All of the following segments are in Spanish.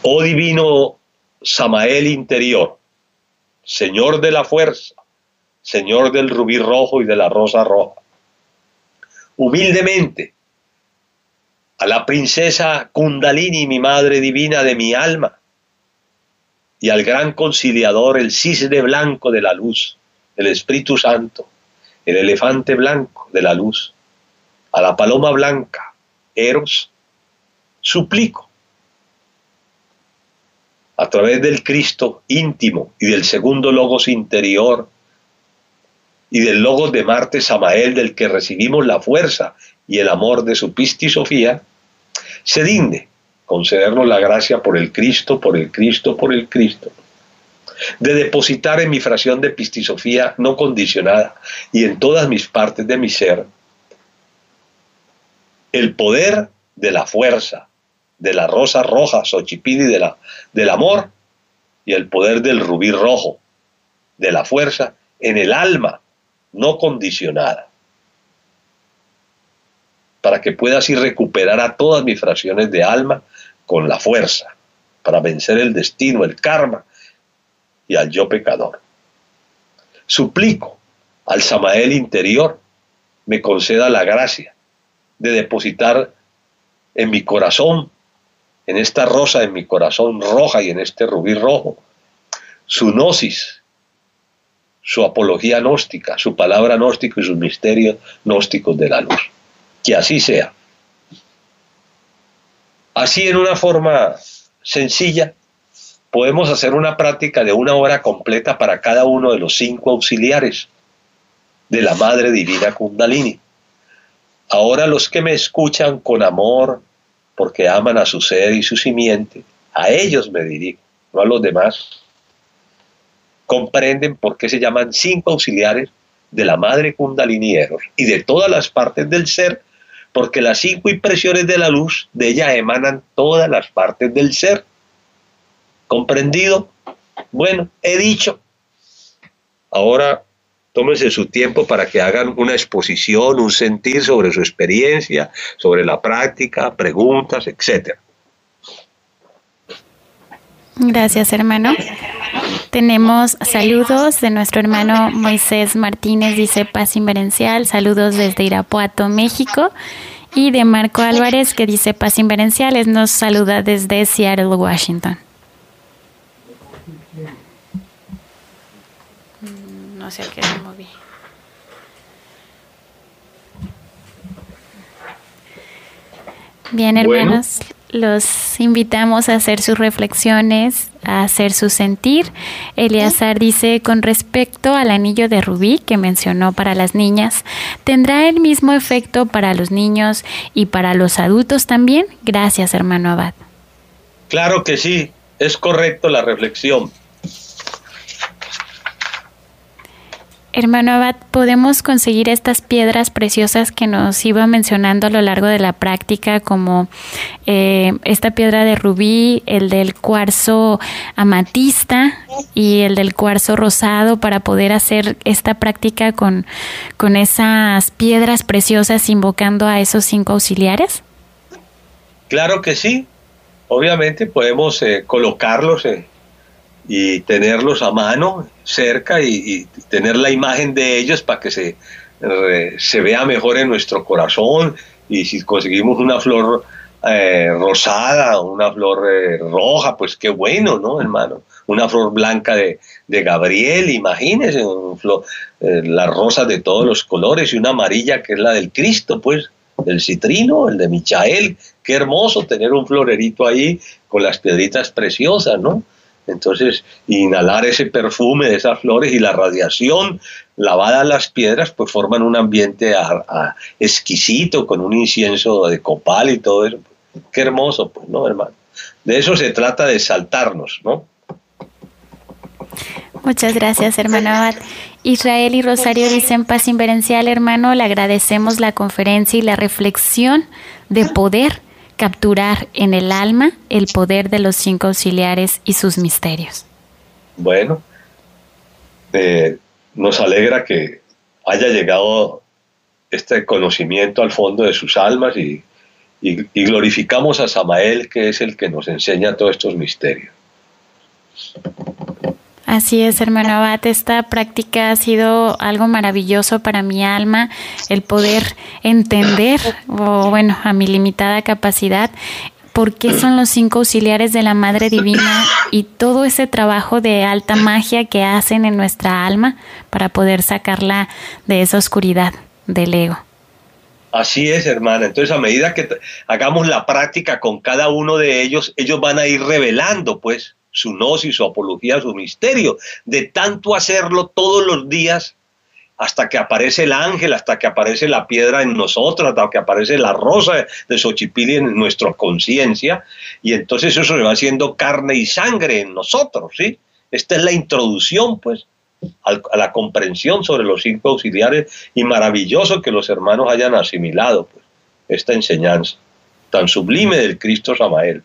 Oh divino Samael interior, Señor de la fuerza, Señor del rubí rojo y de la rosa roja, humildemente a la princesa Kundalini, mi madre divina de mi alma, y al gran conciliador, el cisne blanco de la luz, el Espíritu Santo, el elefante blanco de la luz, a la paloma blanca, Eros, suplico, a través del Cristo íntimo y del segundo Logos interior y del Logos de Marte Samael, del que recibimos la fuerza y el amor de su Pistisofía, se digne concedernos la gracia por el Cristo, por el Cristo, por el Cristo, de depositar en mi fracción de Pistisofía no condicionada y en todas mis partes de mi ser el poder de la fuerza, de la rosa roja, Xochipilli, del amor, y el poder del rubí rojo, de la fuerza, en el alma no condicionada, para que pueda así recuperar a todas mis fracciones de alma con la fuerza, para vencer el destino, el karma y al yo pecador. Suplico al Samael interior me conceda la gracia de depositar en mi corazón, en esta rosa, en mi corazón roja y en este rubí rojo, su gnosis, su apología gnóstica, su palabra gnóstica y sus misterios gnósticos de la luz. Que así sea. Así, en una forma sencilla, podemos hacer una práctica de 1 hora completa para cada uno de los 5 auxiliares de la Madre Divina Kundalini. Ahora, los que me escuchan con amor, porque aman a su ser y su simiente, a ellos me dirijo, no a los demás. Comprenden por qué se llaman 5 auxiliares de la Madre Kundalini Eros y de todas las partes del ser, porque las 5 impresiones de la luz de ella emanan todas las partes del ser. ¿Comprendido? Bueno, he dicho. Ahora tómense su tiempo para que hagan una exposición, un sentir sobre su experiencia, sobre la práctica, preguntas, etc. Gracias, hermano. Tenemos saludos de nuestro hermano Moisés Martínez, dice paz inverencial, saludos desde Irapuato, México. Y de Marco Álvarez, que dice paz inverencial, nos saluda desde Seattle, Washington. No sé a qué me moví. Bien, hermanos, los invitamos a hacer sus reflexiones, a hacer su sentir. Eleazar dice, con respecto al anillo de rubí que mencionó para las niñas, ¿tendrá el mismo efecto para los niños y para los adultos también? Gracias, hermano Abad. Claro que sí, es correcto la reflexión. Hermano Abad, ¿podemos conseguir estas piedras preciosas que nos iba mencionando a lo largo de la práctica, como esta piedra de rubí, el del cuarzo amatista y el del cuarzo rosado, para poder hacer esta práctica con esas piedras preciosas, invocando a esos 5 auxiliares? Claro que sí. Obviamente podemos colocarlos y tenerlos a mano, cerca, y tener la imagen de ellos para que se vea mejor en nuestro corazón. Y si conseguimos una flor rosada, una flor roja, pues qué bueno, ¿no, hermano? Una flor blanca de Gabriel, imagínense, las rosas de todos los colores, y una amarilla que es la del Cristo, pues, del citrino, el de Michael. Qué hermoso tener un florerito ahí con las piedritas preciosas, ¿no? Entonces, inhalar ese perfume de esas flores y la radiación lavada a las piedras, pues forman un ambiente exquisito, con un incienso de copal y todo eso. Qué hermoso, pues, ¿no, hermano? De eso se trata, de exaltarnos, ¿no? Muchas gracias, hermano Abad. Israel y Rosario dicen paz inverencial, hermano. Le agradecemos la conferencia y la reflexión de poder capturar en el alma el poder de los 5 auxiliares y sus misterios. Bueno, nos alegra que haya llegado este conocimiento al fondo de sus almas y y glorificamos a Samael, que es el que nos enseña todos estos misterios. Así es, hermano Abad, esta práctica ha sido algo maravilloso para mi alma, el poder entender, o bueno, a mi limitada capacidad, por qué son los 5 auxiliares de la Madre Divina y todo ese trabajo de alta magia que hacen en nuestra alma para poder sacarla de esa oscuridad del ego. Así es, hermana. Entonces, a medida que hagamos la práctica con cada uno de ellos, ellos van a ir revelando, pues, su gnosis, su apología, su misterio, de tanto hacerlo todos los días, hasta que aparece el ángel, hasta que aparece la piedra en nosotros, hasta que aparece la rosa de Xochipilli en nuestra conciencia, y entonces eso se va haciendo carne y sangre en nosotros, ¿sí? Esta es la introducción, pues, a la comprensión sobre los 5 auxiliares, y maravilloso que los hermanos hayan asimilado, pues, esta enseñanza tan sublime del Cristo Samael.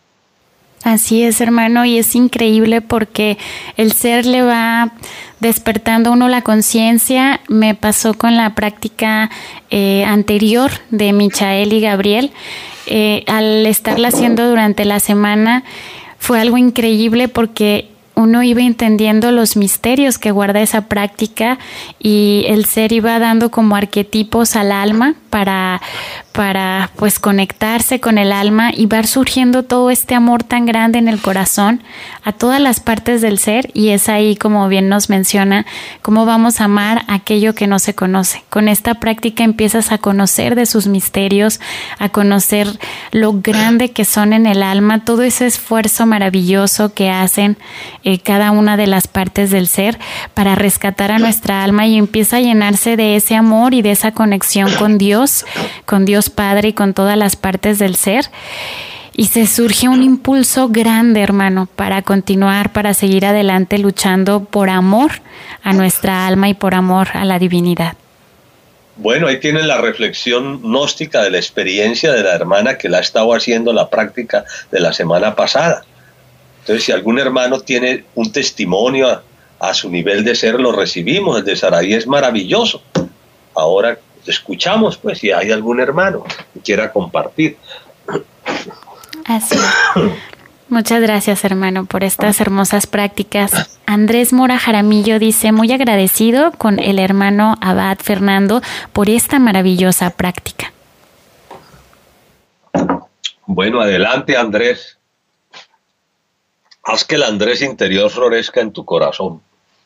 Así es, hermano, y es increíble porque el ser le va despertando a uno la conciencia. Me pasó con la práctica anterior de Michael y Gabriel. Al estarla haciendo durante la semana fue algo increíble porque uno iba entendiendo los misterios que guarda esa práctica y el ser iba dando como arquetipos al alma para pues conectarse con el alma y va surgiendo todo este amor tan grande en el corazón a todas las partes del ser, y es ahí, como bien nos menciona, cómo vamos a amar aquello que no se conoce. Con esta práctica empiezas a conocer de sus misterios, a conocer lo grande que son en el alma, todo ese esfuerzo maravilloso que hacen cada una de las partes del ser para rescatar a nuestra alma, y empieza a llenarse de ese amor y de esa conexión con Dios Padre y con todas las partes del ser, y se surge un impulso grande, hermano, para continuar, para seguir adelante luchando por amor a nuestra alma y por amor a la divinidad. Bueno, ahí tienen la reflexión gnóstica de la experiencia de la hermana que la ha estado haciendo la práctica de la semana pasada. Entonces, si algún hermano tiene un testimonio a su nivel de ser, lo recibimos. El de Saraí es maravilloso. Ahora escuchamos, pues, si hay algún hermano que quiera compartir. Así es. Muchas gracias, hermano, por estas hermosas prácticas. Andrés Mora Jaramillo dice, muy agradecido con el hermano Abad Fernando por esta maravillosa práctica. Bueno, adelante, Andrés. Haz que el Andrés interior florezca en tu corazón.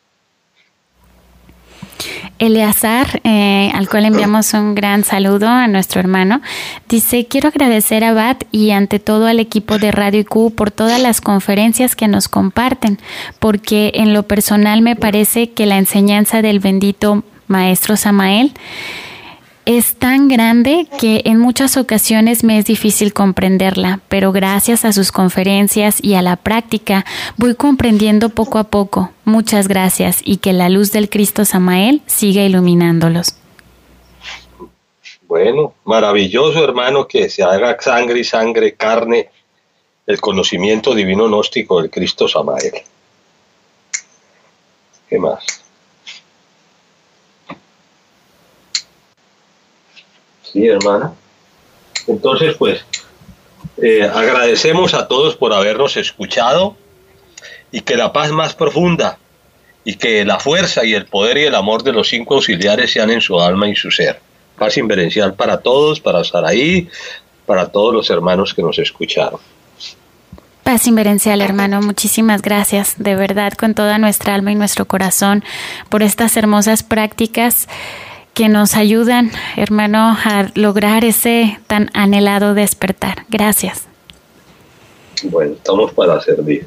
Eleazar, al cual enviamos un gran saludo a nuestro hermano, dice, quiero agradecer a Abad y ante todo al equipo de Radio IQ por todas las conferencias que nos comparten, porque en lo personal me parece que la enseñanza del bendito Maestro Samael es tan grande que en muchas ocasiones me es difícil comprenderla, pero gracias a sus conferencias y a la práctica voy comprendiendo poco a poco. Muchas gracias y que la luz del Cristo Samael siga iluminándolos. Bueno, maravilloso, hermano, que se haga sangre y sangre, carne, el conocimiento divino gnóstico del Cristo Samael. ¿Qué más? Sí, hermana. Entonces, pues, agradecemos a todos por habernos escuchado, y que la paz más profunda y que la fuerza y el poder y el amor de los 5 auxiliares sean en su alma y su ser. Paz inverencial para todos, para Saraí, para todos los hermanos que nos escucharon. Paz inverencial, hermano, muchísimas gracias, de verdad, con toda nuestra alma y nuestro corazón, por estas hermosas prácticas que nos ayudan, hermano, a lograr ese tan anhelado despertar. Gracias. Bueno, estamos para servir.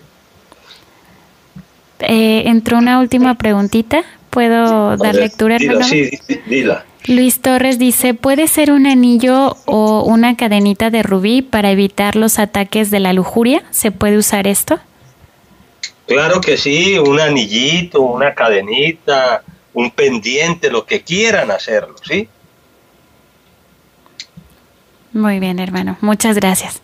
Entró una última preguntita. ¿Puedo dar lectura, hermano? Sí, dila. Luis Torres dice, ¿puede ser un anillo o una cadenita de rubí para evitar los ataques de la lujuria? ¿Se puede usar esto? Claro que sí, un anillito, una cadenita, un pendiente, lo que quieran hacerlo, ¿sí? Muy bien, hermano. Muchas gracias.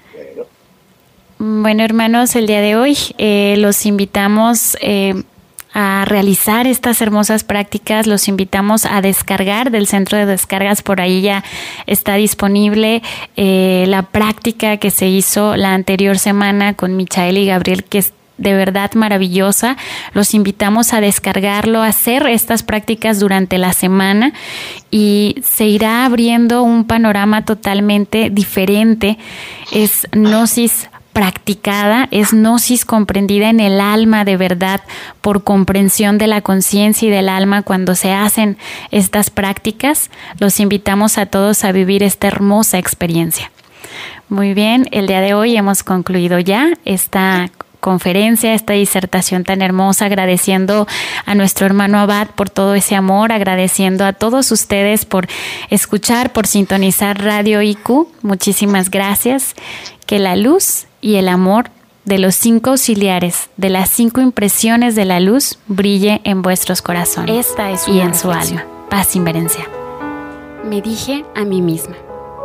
Bueno, hermanos, el día de hoy los invitamos a realizar estas hermosas prácticas, los invitamos a descargar del centro de descargas. Por ahí ya está disponible la práctica que se hizo la anterior semana con Michael y Gabriel, que es de verdad maravillosa. Los invitamos a descargarlo, a hacer estas prácticas durante la semana y se irá abriendo un panorama totalmente diferente. Es gnosis practicada, es gnosis comprendida en el alma de verdad, por comprensión de la conciencia y del alma cuando se hacen estas prácticas. Los invitamos a todos a vivir esta hermosa experiencia. Muy bien, el día de hoy hemos concluido ya esta conferencia, esta disertación tan hermosa, agradeciendo a nuestro hermano Abad por todo ese amor, agradeciendo a todos ustedes por escuchar, por sintonizar Radio IQ. Muchísimas gracias. Que la luz y el amor de los 5 auxiliares, de las 5 impresiones de la luz, brille en vuestros corazones. Esta es y en su alma. Paz inverencia. Me dije a mí misma.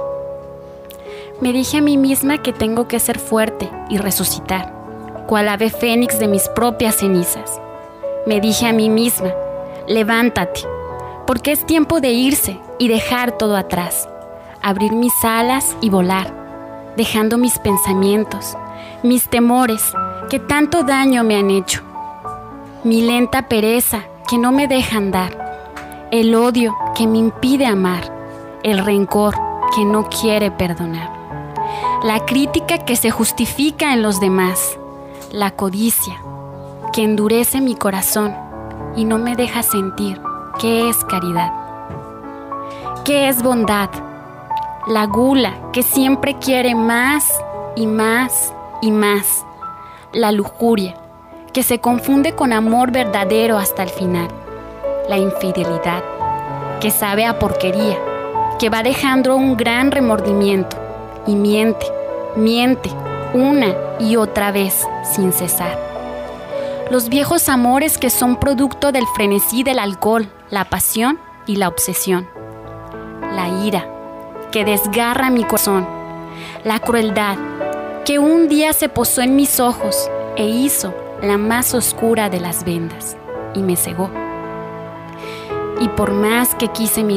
Me dije a mí misma que tengo que ser fuerte y resucitar, cual ave fénix de mis propias cenizas. Me dije a mí misma, levántate, porque es tiempo de irse y dejar todo atrás, abrir mis alas y volar, dejando mis pensamientos, mis temores que tanto daño me han hecho, mi lenta pereza que no me deja andar, el odio que me impide amar, el rencor que no quiere perdonar, la crítica que se justifica en los demás, la codicia que endurece mi corazón y no me deja sentir qué es caridad, qué es bondad, la gula que siempre quiere más y más y más, la lujuria que se confunde con amor verdadero hasta el final, la infidelidad que sabe a porquería, que va dejando un gran remordimiento y miente una y otra vez sin cesar. Los viejos amores que son producto del frenesí del alcohol, la pasión y la obsesión. La ira que desgarra mi corazón. La crueldad que un día se posó en mis ojos e hizo la más oscura de las vendas y me cegó. Y por más que quise mirar,